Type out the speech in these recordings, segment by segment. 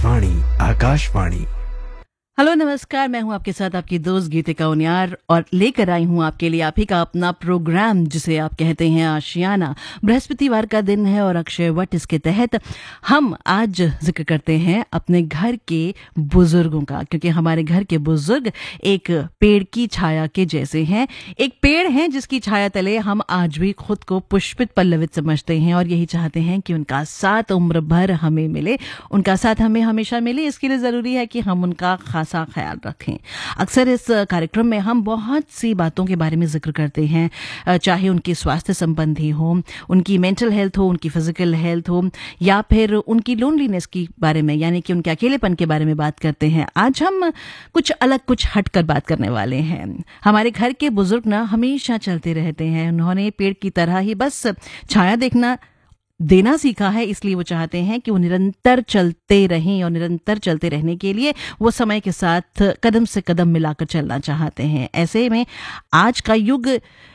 Akashvani Akashvani. Hello नमस्कार, मैं हूं आपके साथ आपकी दोस्त गीतिका उनियार और लेकर आई हूं आपके लिए आप ही का अपना प्रोग्राम जिसे आप कहते हैं आशियाना। बृहस्पतिवार का दिन है और अक्षय वट, इसके तहत हम आज जिक्र करते हैं अपने घर के बुजुर्गों का, क्योंकि हमारे घर के बुजुर्ग एक पेड़ की छाया के जैसे हैं। एक पेड़ है जिसकी छाया तले हम आज भी खुद को पुष्पित पल्लवित समझते हैं और यही चाहते हैं कि उनका साथ उम्र भर हमें मिले, उनका साथ हमें हमेशा मिले। इसके लिए ज़रूरी है कि हम उनका सा ख्याल रखें। अक्सर इस कार्यक्रम में हम बहुत सी बातों के बारे में जिक्र करते हैं, चाहे उनकी स्वास्थ्य संबंधी हो, उनकी मेंटल हेल्थ हो, उनकी फिजिकल हेल्थ हो, या फिर उनकी लोनलीनेस के बारे में, यानी कि उनके अकेलेपन के बारे में बात करते हैं। आज हम कुछ अलग, कुछ हटकर बात करने वाले हैं। हमारे घर के बुजुर्ग ना हमेशा चलते रहते हैं। उन्होंने पेड़ की तरह ही बस छाया देना सीखा है, इसलिए वो चाहते हैं कि वो निरंतर चलते रहें और निरंतर चलते रहने के लिए वो समय के साथ कदम से कदम मिलाकर चलना चाहते हैं। ऐसे में आज का युग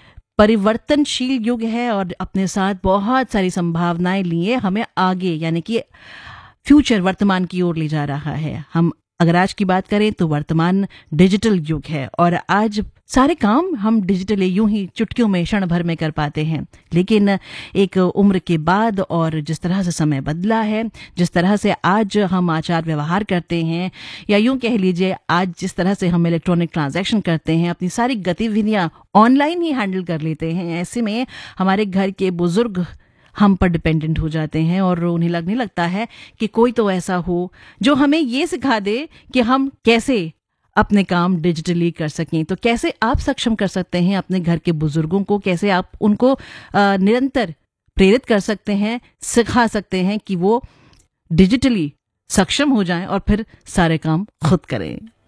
परिवर्तनशील युग है और अपने साथ बहुत सारी संभावनाएं लिए हमें आगे, यानी कि फ्यूचर, वर्तमान की ओर ले जा रहा है। हम अगर आज की बात करें तो वर्तमान डिजिटल युग है और आज सारे काम हम डिजिटली यूं ही चुटकियों में, क्षण भर में कर पाते हैं। लेकिन एक उम्र के बाद और जिस तरह से समय बदला है, जिस तरह से आज हम आचार व्यवहार करते हैं, या यूं कह लीजिए आज जिस तरह से हम इलेक्ट्रॉनिक ट्रांजैक्शन करते हैं, अपनी सारी गतिविधियां ऑनलाइन ही हैंडल कर लेते हैं, ऐसे में हमारे घर के बुजुर्ग हम पर डिपेंडेंट हो जाते हैं और उन्हें लगने लगता है कि कोई तो ऐसा हो जो हमें ये सिखा दे कि हम कैसे अपने काम डिजिटली कर सकें। तो कैसे आप सक्षम कर सकते हैं अपने घर के बुजुर्गों को, कैसे आप उनको निरंतर प्रेरित कर सकते हैं, सिखा सकते हैं कि वो डिजिटली सक्षम हो जाएं और फिर सारे काम खुद करें।